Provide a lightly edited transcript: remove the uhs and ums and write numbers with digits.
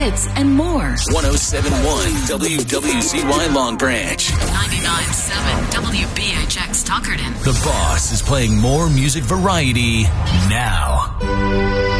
hits, and more. 107.1 WWZY Long Branch. 99.7 WBHX Tuckerton. The Boss is playing more music variety now.